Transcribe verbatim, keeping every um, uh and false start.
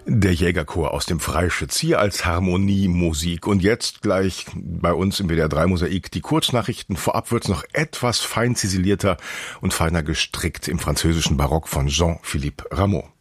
Der Jägerchor aus dem Freischütz hier als Harmoniemusik. Und jetzt gleich bei uns im W D R drei Mosaik die Kurznachrichten. Vorab wird's noch etwas fein ziselierter und feiner gestrickt im französischen Barock von Jean-Philippe Rameau.